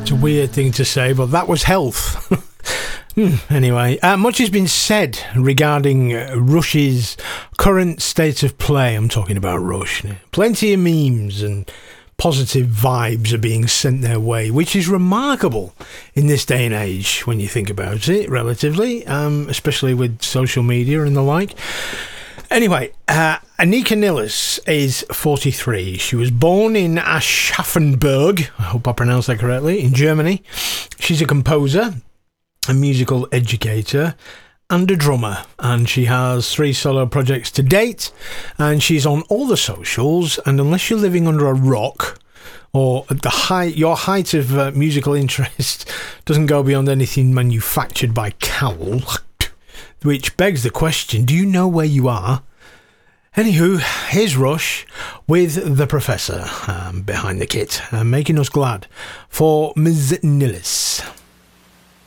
It's a weird thing to say, but that was health. Anyway, much has been said regarding Rush's current state of play. I'm talking about Rush. Plenty of memes and positive vibes are being sent their way, which is remarkable in this day and age when you think about it, relatively, especially with social media and the like. Anyway, Anika Nilles is 43. She was born in Aschaffenburg, I hope I pronounced that correctly, in Germany. She's a composer, a musical educator, and a drummer, and she has 3 solo projects to date, and she's on all the socials. And unless you're living under a rock, or at the height, your height of musical interest doesn't go beyond anything manufactured by Cowl, which begs the question, do you know where you are? Anywho, here's Rush with the Professor behind the kit, making us glad for Ms. Nilles.